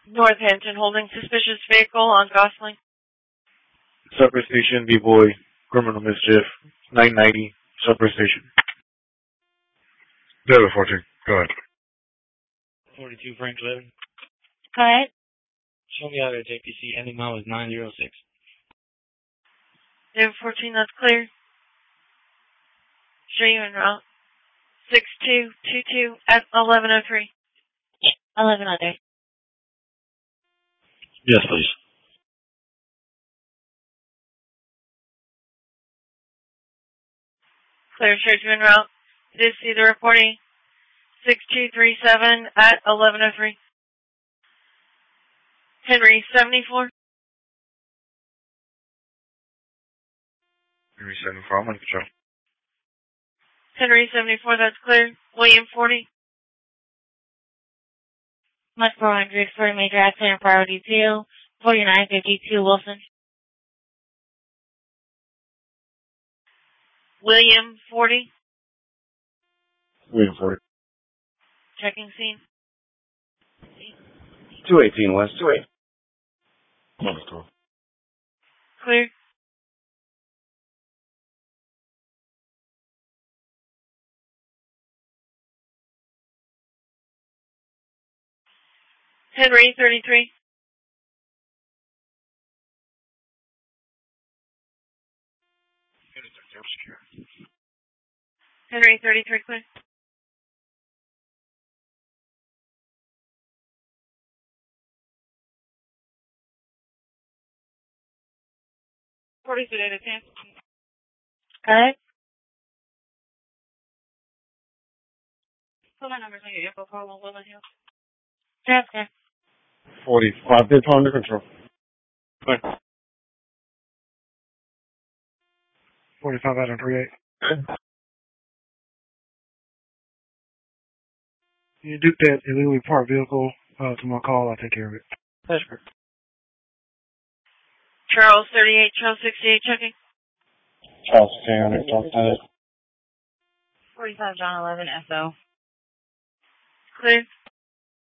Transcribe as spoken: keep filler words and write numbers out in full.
Northampton holding suspicious vehicle on Gosling. Supper Station, B-Boy, criminal mischief, nine ninety, Supper Station. David fourteen, go ahead. forty-two Frank Living. Go ahead. Show me out at J P C, ending mile is nine zero six. David fourteen, that's clear. Show you en route. six two two two at eleven oh three. eleven oh three. Yes, please. Clear, show you en route. Did see the reporting. six two three seven at eleven oh three. Henry seventy-four. Henry seventy-four, I'm on control. Henry seventy-four, that's clear. William forty. Much four hundred for major accident priority two. forty-nine fifty-two Wilson. William forty. William forty. Checking scene. two eighteen West, two eight. I'm on control. Clear. Henry thirty-three. Henry thirty-three, clear. forty-two data ten. Go ahead. Put my numbers on your info call on Willow Hill. Yes, okay. forty-five, bid under control. Clear. forty-five out of three eight. You do that illegally parked vehicle uh, to my call, I'll take care of it. That's correct. Charles thirty-eight, Charles sixty-eight, checking. Charles sixty-eight, talk to forty-five, John eleven, S O. Clear.